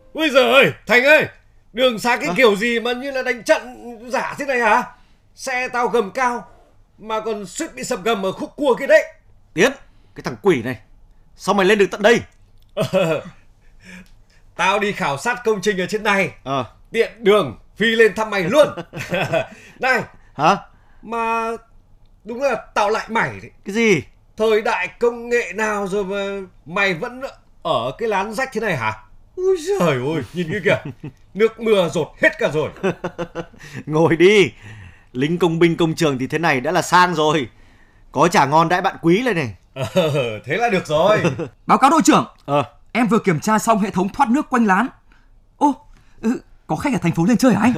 Ui giời ơi, Thành ơi, đường xá cái kiểu gì mà như là đánh trận giả thế này hả? Xe tao gầm cao mà còn suýt bị sập gầm ở khúc cua kia đấy. Tiến, cái thằng quỷ này, sao mày lên được tận đây? Tao đi khảo sát công trình ở trên này, Ờ. tiện đường phi lên thăm mày luôn. Này, Hả? mà đúng là tao lại mày đấy. Cái gì? Thời đại công nghệ nào rồi mà mày vẫn ở cái lán rách thế này hả? Ui giời ơi, nhìn kia kìa, nước mưa dột hết cả rồi. Ngồi đi. Lính công binh công trường thì thế này đã là sang rồi. Có chả ngon đãi bạn quý lên này. Thế là được rồi. Báo cáo đội trưởng, Ờ. em vừa kiểm tra xong hệ thống thoát nước quanh lán. Ô, có khách ở thành phố lên chơi hả anh?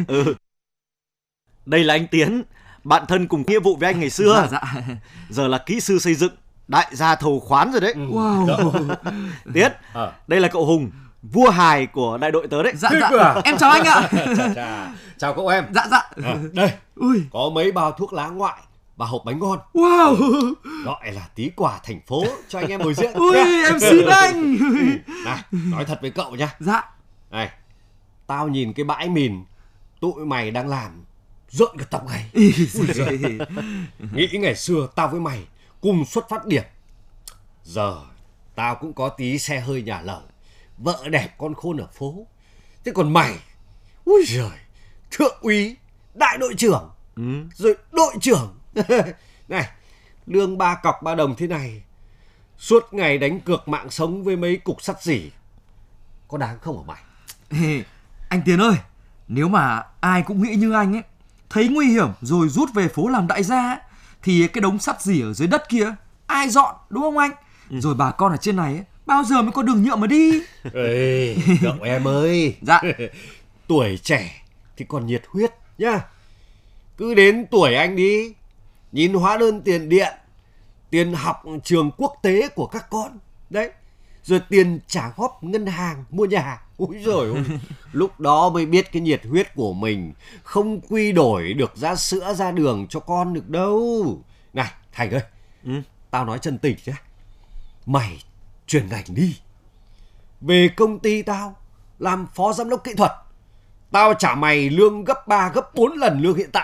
Đây là anh Tiến, bạn thân cùng nghĩa vụ với anh ngày xưa. Dạ. Giờ là kỹ sư xây dựng, đại gia thầu khoán rồi đấy. Wow. Tiến, đây là cậu Hùng, vua hài của đại đội tớ đấy. Dạ, em chào anh ạ. Chào cậu em. Dạ. Đây, Ui, có mấy bao thuốc lá ngoại và hộp bánh ngon. wow. Gọi là tí quà thành phố cho anh em bồi dưỡng. Ui, em xin anh. Này, nói thật với cậu nhá. Dạ. Này, tao nhìn cái bãi mìn tụi mày đang làm rợn cả tóc gáy. Ui giời. Nghĩ ngày xưa tao với mày cùng xuất phát điểm. Giờ tao cũng có tí xe hơi nhà lầu, vợ đẹp con khôn ở phố. Thế còn mày, ui giời, thượng úy, đại đội trưởng, rồi đội trưởng. Này, lương 3 cọc 3 đồng thế này, suốt ngày đánh cược mạng sống với mấy cục sắt rỉ, có đáng không hả mày? Anh Tiến ơi, nếu mà ai cũng nghĩ như anh ấy, thấy nguy hiểm rồi rút về phố làm đại gia ấy, thì cái đống sắt rỉ ở dưới đất kia ai dọn, đúng không anh? Rồi bà con ở trên này ấy, bao giờ mới có đường nhựa mà đi? Ê, cậu em ơi. Dạ. Tuổi trẻ thì còn nhiệt huyết nhá. Cứ đến tuổi anh đi, nhìn hóa đơn tiền điện, tiền học trường quốc tế của các con đấy, rồi tiền trả góp ngân hàng mua nhà. Úi giời ơi, lúc đó mới biết cái nhiệt huyết của mình không quy đổi được ra sữa ra đường cho con được đâu. Này Thành ơi, tao nói chân tình nhé, mày chuyển ngành đi, về công ty tao làm phó giám đốc kỹ thuật. Tao trả mày lương gấp 3 gấp 4 lần lương hiện tại.